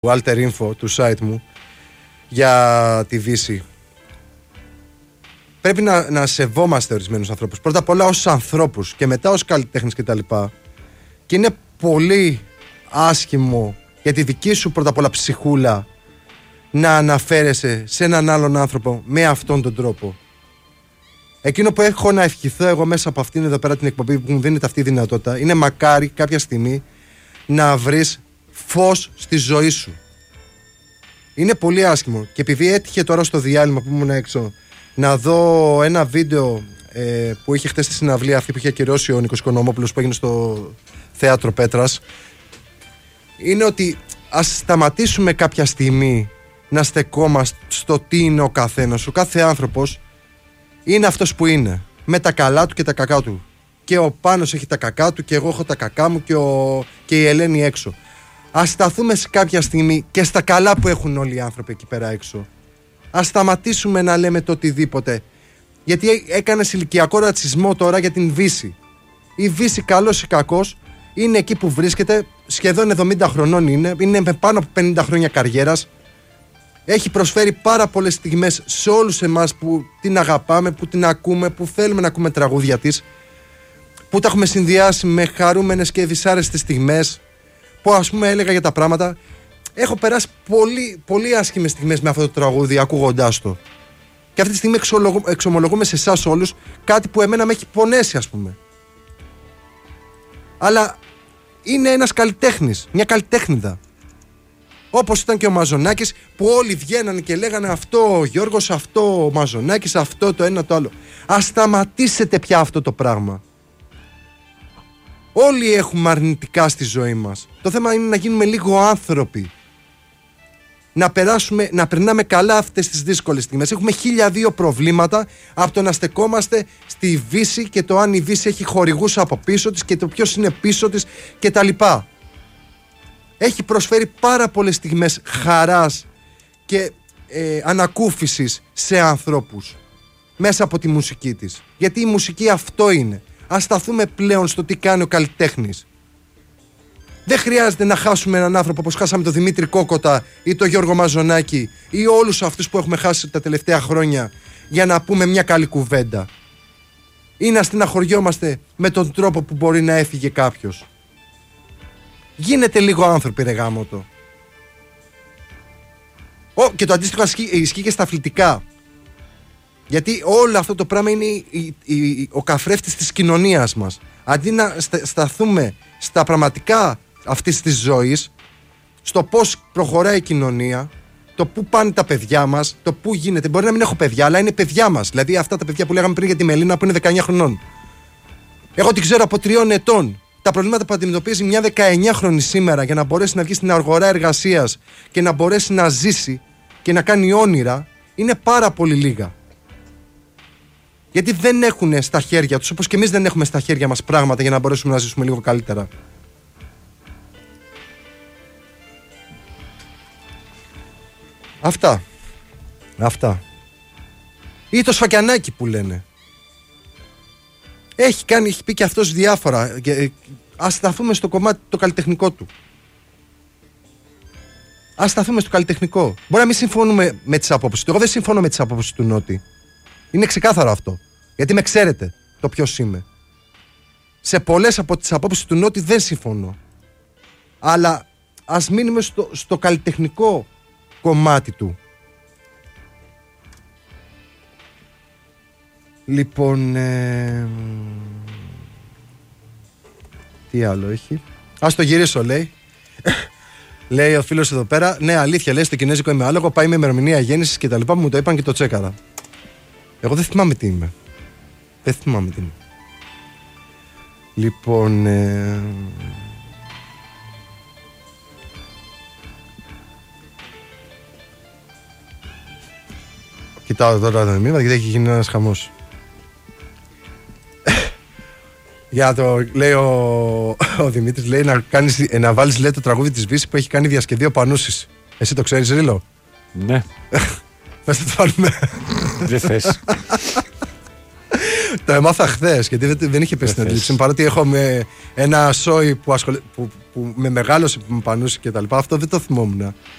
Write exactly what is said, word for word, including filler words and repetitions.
Alter Info του site μου για τη Δύση. Πρέπει να, να σεβόμαστε ορισμένους ανθρώπους. Πρώτα απ' όλα ως ανθρώπους και μετά ως καλλιτέχνες κτλ. Και είναι πολύ άσχημο για τη δική σου πρώτα απ' όλα ψυχούλα να αναφέρεσαι σε έναν άλλον άνθρωπο με αυτόν τον τρόπο. Εκείνο που έχω να ευχηθώ εγώ μέσα από αυτήν εδώ πέρα την εκπομπή που μου δίνεται αυτή η δυνατότητα είναι μακάρι κάποια στιγμή να βρεις φως στη ζωή σου. Είναι πολύ άσχημο. Και επειδή έτυχε τώρα στο διάλειμμα που ήμουν έξω να δω ένα βίντεο ε, που είχε χτες στη συναυλία αυτή που είχε ακυρώσει ο Νίκος Οικονομόπουλος που έγινε στο Θέατρο Πέτρας, είναι ότι ας σταματήσουμε κάποια στιγμή να στεκόμαστε στο τι είναι ο καθένας. Ο κάθε άνθρωπος είναι αυτός που είναι, με τα καλά του και τα κακά του. Και ο Πάνος έχει τα κακά του και εγώ έχω τα κακά μου και, ο... και η Ελένη έξω. Ας σταθούμε σε κάποια στιγμή και στα καλά που έχουν όλοι οι άνθρωποι εκεί πέρα έξω. Ας σταματήσουμε να λέμε το οτιδήποτε. Γιατί έκανες ηλικιακό ρατσισμό τώρα για την Βύση. Η Βύση, καλός ή κακός, είναι εκεί που βρίσκεται, σχεδόν εβδομήντα χρονών είναι, είναι με πάνω από πενήντα χρόνια καριέρας. Έχει προσφέρει πάρα πολλές στιγμές σε όλους εμάς που την αγαπάμε, που την ακούμε, που θέλουμε να ακούμε τραγούδια της, που τα έχουμε συνδυάσει με χαρούμενες και δυσάρεστες στιγμές, που ας πούμε έλεγα για τα πράγματα. Έχω περάσει πολύ, πολύ άσχημες στιγμές με αυτό το τραγούδι ακούγοντάς το. Και αυτή τη στιγμή εξομολογούμε σε εσάς όλους κάτι που εμένα με έχει πονέσει, ας πούμε. Αλλά είναι ένας καλλιτέχνης, μια καλλιτέχνηδα. Όπως ήταν και ο Μαζονάκης που όλοι βγαίνανε και λέγανε αυτό ο Γιώργος, αυτό ο Μαζονάκης, αυτό το ένα το άλλο. Ας σταματήσετε πια αυτό το πράγμα. Όλοι έχουμε αρνητικά στη ζωή μας. Το θέμα είναι να γίνουμε λίγο άνθρωποι. Να περάσουμε, να περνάμε καλά αυτές τις δύσκολες στιγμές. Έχουμε χίλια δύο προβλήματα από το να στεκόμαστε στη Βύση και το αν η Βύση έχει χορηγούς από πίσω της και το ποιος είναι πίσω της κτλ. Έχει προσφέρει πάρα πολλές στιγμές χαράς και ε, ανακούφισης σε ανθρώπους μέσα από τη μουσική της. Γιατί η μουσική αυτό είναι. Ας σταθούμε πλέον στο τι κάνει ο καλλιτέχνης. Δεν χρειάζεται να χάσουμε έναν άνθρωπο όπως χάσαμε τον Δημήτρη Κόκοτα ή τον Γιώργο Μαζονάκη ή όλους αυτούς που έχουμε χάσει τα τελευταία χρόνια για να πούμε μια καλή κουβέντα. Ή να στεναχωριόμαστε με τον τρόπο που μπορεί να έφυγε κάποιος. Γίνετε λίγο άνθρωποι, ρε γάμοτο. Ω, και το αντίστοιχο ισχύει, ισχύει και στα αθλητικά. Γιατί όλο αυτό το πράγμα είναι η, η, η, ο καθρέφτης της κοινωνίας μας. Αντί να σταθούμε στα πραγματικά αυτής της ζωής, στο πώς προχωράει η κοινωνία, το πού πάνε τα παιδιά μας, το πού γίνεται. Μπορεί να μην έχω παιδιά, αλλά είναι παιδιά μας. Δηλαδή αυτά τα παιδιά που λέγαμε πριν για τη Μελίνα που είναι δεκαεννιά χρονών. Εγώ την ξέρω από τριών ετών. Τα προβλήματα που αντιμετωπίζει μια δεκαεννιάχρονη σήμερα για να μπορέσει να βγει στην αγορά εργασίας και να μπορέσει να ζήσει και να κάνει όνειρα είναι πάρα πολύ λίγα. Γιατί δεν έχουν στα χέρια τους, όπως και εμείς δεν έχουμε στα χέρια μας πράγματα για να μπορέσουμε να ζήσουμε λίγο καλύτερα. Αυτά. Αυτά. Ή το Σφακιανάκι που λένε. Έχει κάνει, έχει πει και αυτός διάφορα. Ας σταθούμε στο κομμάτι το καλλιτεχνικό του. Ας σταθούμε στο καλλιτεχνικό. Μπορεί να μην συμφωνούμε με τις απόψεις του. Εγώ δεν συμφωνώ με τις απόψεις του Νότι. Είναι ξεκάθαρο αυτό. Γιατί με ξέρετε το ποιος είμαι. Σε πολλές από τις απόψεις του Νότι δεν συμφωνώ. Αλλά ας μείνουμε στο, στο καλλιτεχνικό κομμάτι του. Λοιπόν, ε... τι άλλο έχει? Ας το γυρίσω, λέει. Λέει ο φίλος εδώ πέρα. Ναι, αλήθεια, λέει, στο κινέζικο είμαι άλογο. Πάει με ημερομηνία γέννησης και τα λοιπά. Μου το είπαν και το τσέκαρα. Εγώ δεν θυμάμαι τι είμαι. Δεν θυμάμαι τι είμαι. Λοιπόν, ε... κοιτάω τώρα τα μηνύματα γιατί έχει γίνει ένας χαμός. Για το λέει ο, ο Δημήτρης, λέει να, κάνεις, να βάλεις, λέει, το τραγούδι της Βύσης που έχει κάνει διασκευή ο Πανούσης. Εσύ το ξέρεις, Ρίλο? Ναι. Πες το βάλουμε. Δεν θες. Το έμαθα χθες, γιατί δεν, δεν είχε πέσει στην αντίληψη. Παρότι έχω με ένα σόι που, ασχολ... που, που με μεγάλωσε, που με πανούσε και τα λοιπά. Αυτό δεν το θυμόμουν.